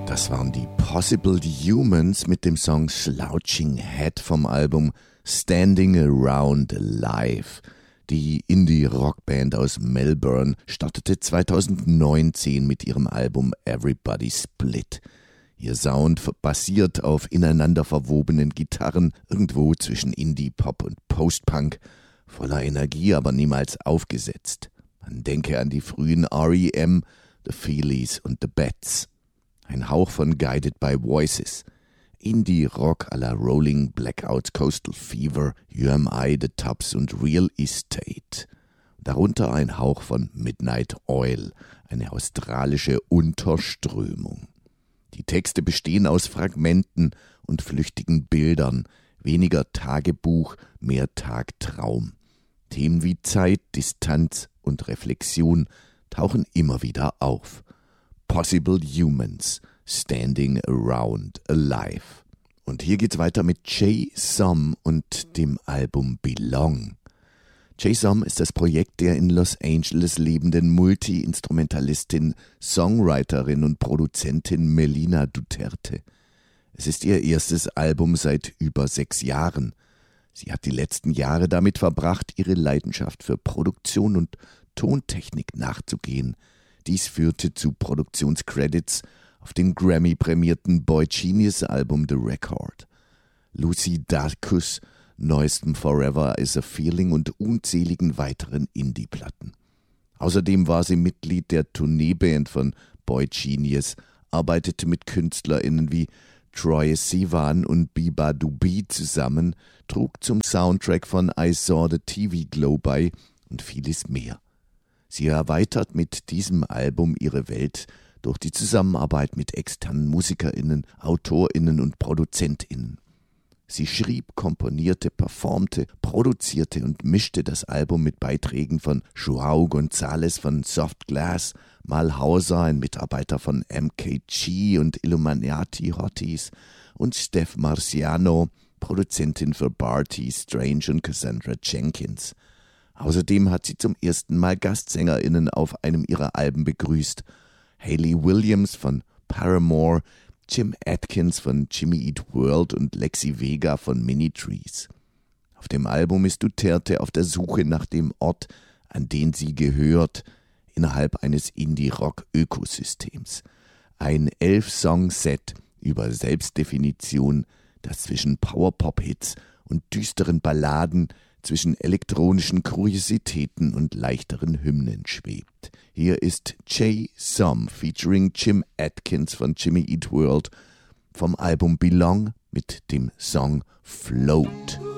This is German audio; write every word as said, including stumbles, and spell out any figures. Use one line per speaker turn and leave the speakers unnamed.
Das waren die Possible Humans mit dem Song Slouching Head vom Album Standing Around Alive. Die Indie-Rockband aus Melbourne startete zweitausendneunzehn mit ihrem Album Everybody Split. Ihr Sound basiert auf ineinander verwobenen Gitarren, irgendwo zwischen Indie-Pop und Post-Punk, voller Energie, aber niemals aufgesetzt. Man denke an die frühen R E M, The Feelies und The Bats. Ein Hauch von Guided by Voices. Indie-Rock à la Rolling Blackout, Coastal Fever, U M I, The Tubs und Real Estate. Darunter ein Hauch von Midnight Oil, eine australische Unterströmung. Die Texte bestehen aus Fragmenten und flüchtigen Bildern, weniger Tagebuch, mehr Tagtraum. Themen wie Zeit, Distanz und Reflexion tauchen immer wieder auf. Possible Humans, Standing Around Alive. Und hier geht's weiter mit Jay Som und dem Album Belong. Jay Som ist das Projekt der in Los Angeles lebenden Multi-Instrumentalistin, Songwriterin und Produzentin Melina Duterte. Es ist ihr erstes Album seit über sechs Jahren. Sie hat die letzten Jahre damit verbracht, ihre Leidenschaft für Produktion und Tontechnik nachzugehen. Dies führte zu Produktionscredits auf dem Grammy-prämierten Boy Genius Album The Record. Lucy Dacus, neuestem Forever is a Feeling und unzähligen weiteren Indie-Platten. Außerdem war sie Mitglied der Tourneeband von Boy Genius, arbeitete mit KünstlerInnen wie Troye Sivan und Biba Dubi zusammen, trug zum Soundtrack von I Saw the T V Glow bei und vieles mehr. Sie erweitert mit diesem Album ihre Welt durch die Zusammenarbeit mit externen MusikerInnen, AutorInnen und ProduzentInnen. Sie schrieb, komponierte, performte, produzierte und mischte das Album mit Beiträgen von Joao González von Soft Glass, Mal Hauser, ein Mitarbeiter von M K G und Illuminati Hotties, und Steph Marciano, Produzentin für Barty, Strange und Cassandra Jenkins. Außerdem hat sie zum ersten Mal GastsängerInnen auf einem ihrer Alben begrüßt. Hayley Williams von Paramore, Jim Atkins von Jimmy Eat World und Lexi Vega von Minitrees. Auf dem Album ist Duterte auf der Suche nach dem Ort, an den sie gehört, innerhalb eines Indie-Rock-Ökosystems. Ein Elf-Song-Set über Selbstdefinition, das zwischen Power-Pop-Hits und düsteren Balladen, zwischen elektronischen Kuriositäten und leichteren Hymnen schwebt. Hier ist Jay Som featuring Jim Atkins von Jimmy Eat World vom Album Belong mit dem Song Float.